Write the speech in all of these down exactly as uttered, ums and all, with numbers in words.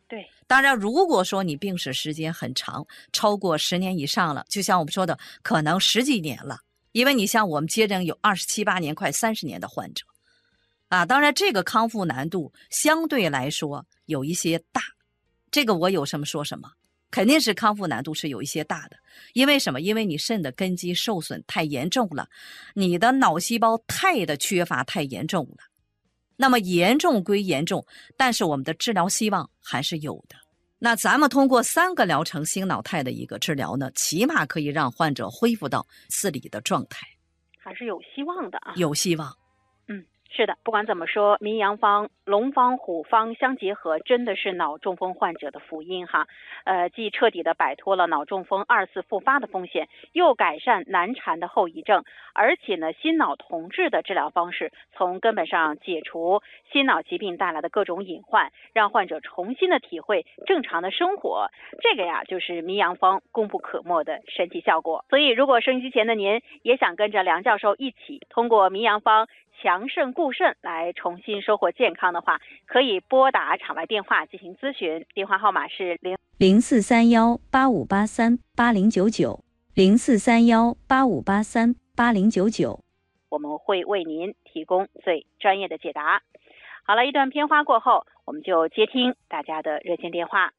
对， 当然如果说你病史时间很长，超过十年以上了，就像我们说的可能十几年了，因为你像我们接诊有二十七八年快三十年的患者啊，当然这个康复难度相对来说有一些大，这个我有什么说什么，肯定是康复难度是有一些大的。因为什么？因为你肾的根基受损太严重了，你的脑细胞肽的缺乏太严重了。那么严重归严重，但是我们的治疗希望还是有的。那咱们通过三个疗程心脑肽的一个治疗呢，起码可以让患者恢复到自理的状态， 还是有希望的啊。 有希望。 嗯，是的，不管怎么说，名扬方、龙方、虎方相结合，真的是脑中风患者的福音哈。呃，既彻底的摆脱了脑中风二次复发的风险，又改善难缠的后遗症，而且呢，心脑同治的治疗方式从根本上解除心脑疾病带来的各种隐患，让患者重新的体会正常的生活。这个呀，就是名扬方功不可没的神奇效果。所以，如果收音机前的您也想跟着梁教授一起通过名扬方强肾固肾来重新收获健康的话，可以拨打场外电话进行咨询，电话号码是零零四三幺八五八三八零九九零四三幺八五八三八零九九， 我们会为您提供最专业的解答。好了，一段片花过后，我们就接听大家的热线电话。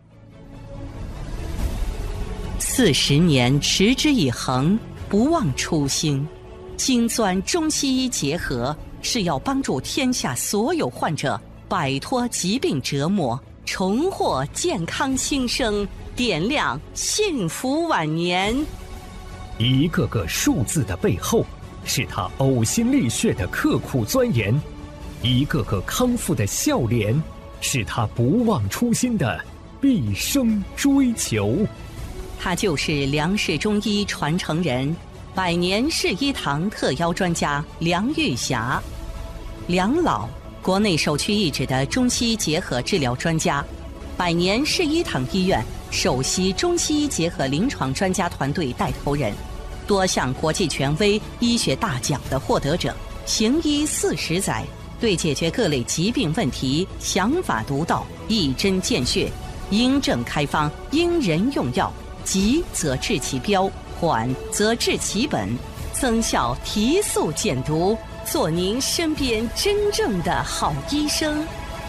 四十年持之以恒，不忘初心。精钻中西医结合，是要帮助天下所有患者摆脱疾病折磨，重获健康新生，点亮幸福晚年。 一个个数字的背后，是他呕心沥血的刻苦钻研；一个个康复的笑脸，是他不忘初心的毕生追求。 他就是梁氏中医传承人，百年世医堂特邀专家梁玉霞。梁老，国内首屈一指的中西医结合治疗专家，百年世医堂医院首席中西医结合临床专家团队带头人，多项国际权威医学大奖的获得者，行医四十载，对解决各类疾病问题想法独到，一针见血，因症开方，因人用药，急则治其标，缓则治其本，增效提速减毒，做您身边真正的好医生。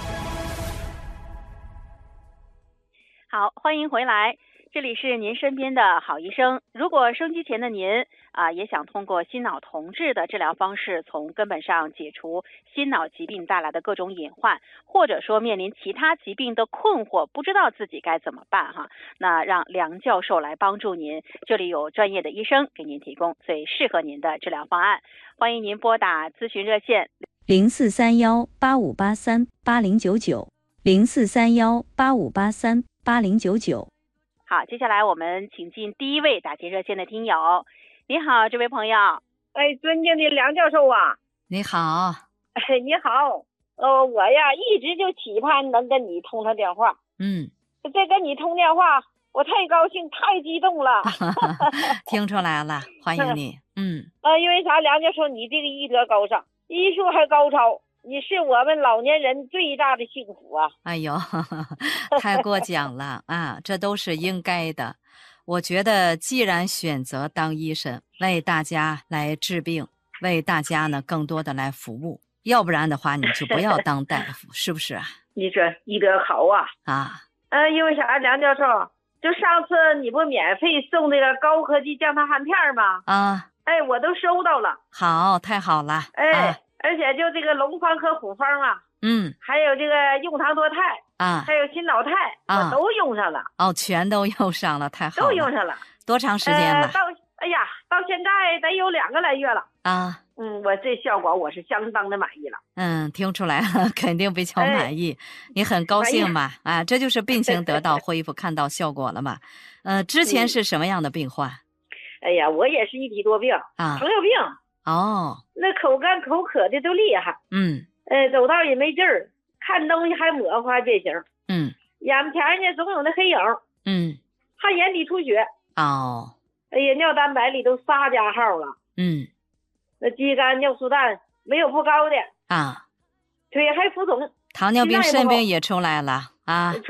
好，欢迎回来，这里是您身边的好医生。如果收音机前的您啊、呃，也想通过心脑同治的治疗方式，从根本上解除心脑疾病带来的各种隐患，或者说面临其他疾病的困惑，不知道自己该怎么办哈，那让梁教授来帮助您，这里有专业的医生给您提供最适合您的治疗方案。欢迎您拨打咨询热线零四三幺八五八三八零九九零四三幺八五八三八零九九。 好，接下来我们请进第一位打进热线的听友。你好，这位朋友。 哎，尊敬的梁教授啊。 你好。 哎，你好。呃，我呀一直就期盼能跟你通通电话。 嗯。 再跟你通电话，我太高兴，太激动了。 听出来了，欢迎你。嗯。 呃，因为啥？梁教授，你这个医德高尚，医术还高超。你是我们老年人最大的幸福啊！ 哎呦，呵呵太过奖了啊！这都是应该的。我觉得，既然选择当医生，为大家来治病，为大家呢更多的来服务，要不然的话，你就不要当大夫，是不是啊？ 你这医德好啊！ 啊， 呃，因为啥？梁教授，就上次你不免费送那个高科技降糖含片吗？ 啊， 哎，我都收到了。 好，太好了。 哎。 啊， 而且就这个龙方和虎方啊， 嗯， 还有这个用糖多肽啊， 还有心脑肽，啊，我都用上了。 哦，全都用上了，太好了。 都用上了。 多长时间了？ 呃、到哎呀，到现在得有两个来月了。 啊， 嗯，我这效果我是相当的满意了。 嗯，听出来了，肯定比较满意。哎、你很高兴吧？啊，这就是病情得到恢复，看到效果了嘛？呃，之前是什么样的病患？ 嗯、哎呀，我也是一体多病啊，糖尿病。 哦， 那口干口渴的都厉害， 嗯， 呃，走道也没劲儿，看东西还模糊还变形， 嗯， 眼前呢总有那黑影， 嗯， 还眼底出血， 哦， 哎呀，尿蛋白里都仨加号了， 嗯， 那肌酐尿素氮没有不高的啊， 腿还浮肿， 糖尿病肾病也出来了啊。